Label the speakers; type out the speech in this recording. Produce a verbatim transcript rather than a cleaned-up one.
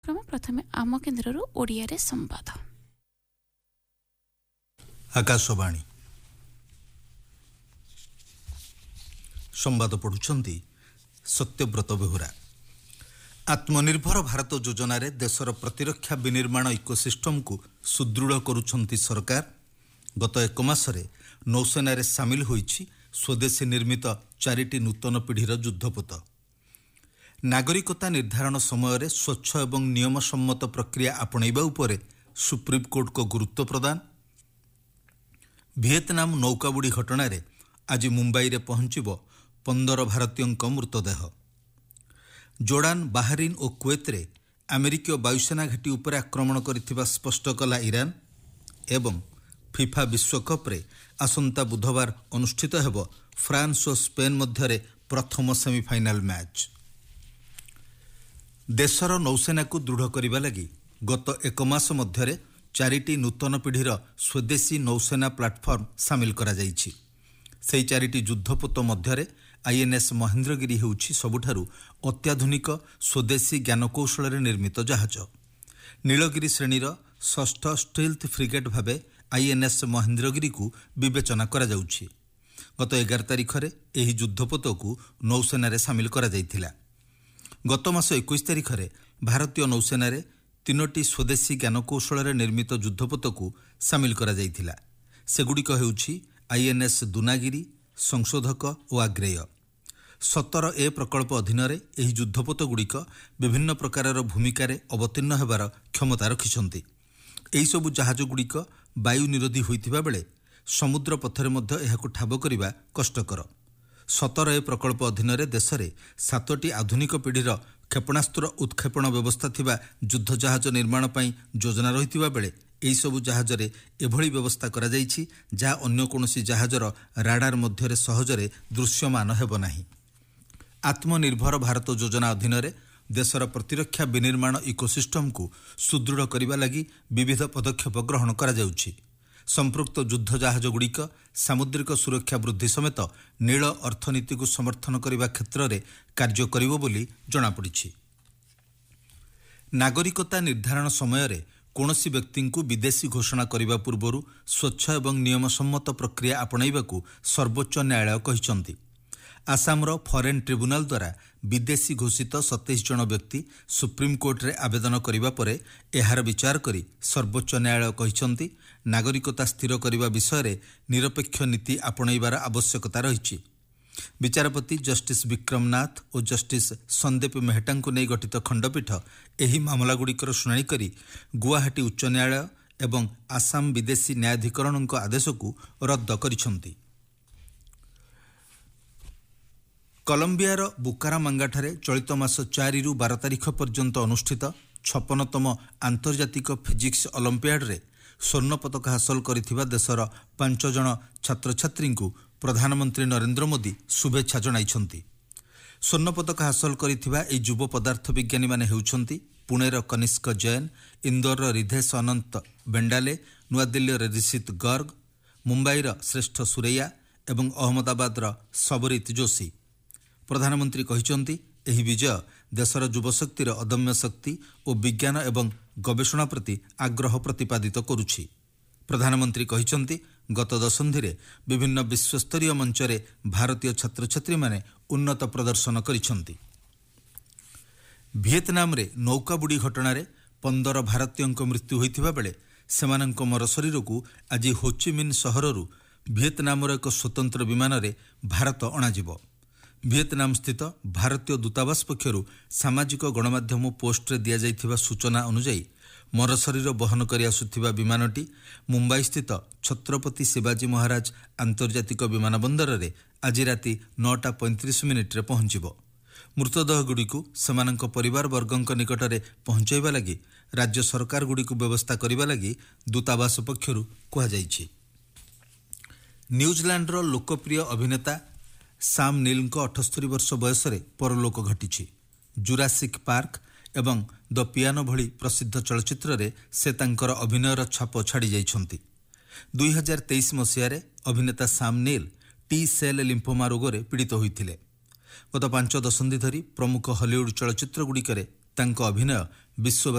Speaker 1: प्रथमे आम केन्द्र ओडिया संवाद।
Speaker 2: आकाशवाणी संवाद पढ़ुछंती सत्यव्रत बेहुरा। आत्मनिर्भर भारत योजन देशर प्रतिरक्षा विनिर्माण इकोसिस्टम को सुदृढ़ करुछंती सरकार। गत एक मासरे नौसेना रे सामिल होईछि स्वदेशी निर्मित चारिटी नूतन पीढ़ीर युद्धपोत। नागरिकता निर्धारण समय स्वच्छ एवं नियम सम्मत प्रक्रिया आपणैबा उपरे सुप्रीमकोर्ट को गुरुत्व प्रदान। वियतनाम नौकाबुड़ी घटना रे आज मुंबई रे पहुंचब पंदर भारतीयों मृतदेह। जोर्डान, बाहरीन और कुवेत रे अमेरिकीय वायुसेना घाटी उपर आक्रमण करिथिबा स्पष्ट कला ईरान। एवं फिफा विश्वकप रे आसंता बुधवार अनुष्ठित हेब फ्रांस और स्पेन मध्य प्रथम सेमिफाइनाल मैच। देशर नौसेना को दृढ़ करने लगी गत एक मास मध्य चारिटी नूतन पीढ़ीर स्वदेशी नौसेना प्लाटफर्म सामिल करा जाइछि। सेही चारिटी युद्धपोत मध्य आईएनएस महेंद्रगिरी हेउछि सबुठारु अत्याधुनिक स्वदेशी ज्ञानकौशल निर्मित जहाज। नीलगिरी श्रेणीर षष्ठ स्टील्थ फ्रिगेट भावे आईएनएस महेंद्रगिरी को विवेचना करा जाउछि। गत एगार तारिख रे एही युद्धपोत को नौसेना रे सामिल करा जाइथिला। गत मास इक्कीस तारिख रे भारतीय नौसेना रे तीनोटी स्वदेशी ज्ञानकौशल निर्मित युद्धपोत को सामिल करा जाइथिला। सेगुड़िक हेउछि आईएनएस दुनागिरी, संशोधक और आग्रेय। सतर ए प्रकल्प अधीन एही युद्धपोत गुड़िक विभिन्न प्रकार भूमिकार अवतीर्ण हेबार क्षमता रखिछन्ति। एही सबु जहाज गुड़िक वायु निरोधी होइथिबा बेले समुद्र पथरे मध्य एहाकु ठाब करिबा कष्टकर। सतर ए प्रकल्प अधीन देश में सातटी आधुनिक पीढ़ीर क्षेपणास्त्र उत्क्षेपण व्यवस्था थिबा युद्ध जहाज निर्माण पई योजना रहिथिबा बेले एही सबु जहाज रे एभली व्यवस्था करा जाइछि जहा अन्य कोनोसी जहाजर राडार मध्यरे सहजरे दृश्यमान हेब नाही। आत्मनिर्भर भारत योजना अधीन देशर प्रतिरक्षा विनिर्माण इकोसिस्टम को सुदृढ़ करने लगी विविध पदक्षेप ग्रहण करा जाउछि। संपृक्त युद्ध जहाज गुड़िक सामुद्रिक सुरक्षा वृद्धि समेत नील अर्थनीति को समर्थन करने क्षेत्र में कार्य करिवो बोली जଣାपड़िछि। नागरिकता निर्धारण समय कौनसी व्यक्ति को विदेशी घोषणा करने पूर्व स्वच्छ एवं नियमसम्मत प्रक्रिया आपणैबाकू सर्वोच्च न्यायालय कहिछन्ति। आसामर फरेन ट्रिब्यूनाल द्वारा विदेशी घोषित सत्ताईस जन व्यक्ति सुप्रीमकोर्ट रे आवेदन करिबा परे एहार विचार करी सर्वोच्च न्यायालय कहिछन्ति नागरिकता स्थिर करिबा विषय रे निरपेक्ष नीति आपणैबार आवश्यकता रहिछि। विचारपति जस्टिस विक्रमनाथ और जस्टिस संदीप मेहटा को नहीं गठित खंडपीठ एही मामलागुड़िकर शुणाणी करी गुवाहाटी उच्च न्यायालय एवं आसाम विदेशी न्यायाधिकरण आदेश को रद्द करिछन्ति। कोलंबियार बुकारामांगाठारे चलित मास चार रु बार तारिख पर्यंत अनुष्ठित छप्पनतम आंतर्जातिक फिजिक्स ओलंपियाड रे स्वर्ण पदक हासिल करिथिबा देशर पांच जन छात्र छात्री को प्रधानमंत्री नरेंद्र मोदी शुभेच्छा जणाइछन्ति। स्वर्ण पदक हासिल करिथिबा ए युव पदार्थ विज्ञानी माने हेउछन्ति पुणेर कनिष्क जैन, इंदौर रिधेश अनंत बेंडाले, नुआदिल्लीर ऋषित गर्ग, मुंबईर श्रेष्ठ सुरैया एवं अहमदाबादर सबरीत जोशी। प्रधानमंत्री कहिछन्ति एही विजय देशर युवशक्तिर अदम्य शक्ति और विज्ञान एवं गवेषणा प्रति आग्रह प्रतिपादित करुछि। प्रधानमंत्री कहिछन्ति गत दशंधि विभिन्न विश्वस्तरीय मंचरे भारतीय छात्र छात्री माने उन्नत प्रदर्शन करिछन्ति। वियतनाम रे नौकाबुड़ी घटना रे पंदर भारतीयों मृत्यु होइथिबा बेले सेमानंक मर शरीर को आज होचिमिन सहररू वियतनामर एक स्वतंत्र विमान रे भारत अणाजिब। वियतनाम स्थित भारतीय दूतावास पक्षरु सामाजिक गणमाध्यम पोस्ट रे दिया जाइथिबा सूचना अनुसार मर शरीर बहन करि आसुथिबा विमानटी मुंबई स्थित छत्रपति शिवाजी महाराज आंतर्जातिक विमानबंदर रे आज राति नौटा पैंतीस मिनिट रे पहुंचिब। मृतदेह गुड़िक सेमानंक परिवार वर्गंक निकट में पहुंचाइबा लगी राज्य सरकार गुड़िक व्यवस्था करने लगी दूतावास पक्षरु कहा जाइछि। न्यूजीलैंडर लोकप्रिय अभिनेता साम नील अठस्तरी वर्ष बयस परलोक घटी। जुरासिक पार्क एवं द पियानो भली प्रसिद्ध चलचित्र रे से तांकर अभिनयर छाप छाड़ी जाइछन्ति। दुई हजार तेईस मसीह अभिनेता साम नील टी सेल लिम्फोमा रोगरे पीड़ित होइथिले। गत पांच दशंधि धरी प्रमुख हॉलीवुड चलचित्र गुड़िकरे तांको अभिनय ବିଶ୍ୱ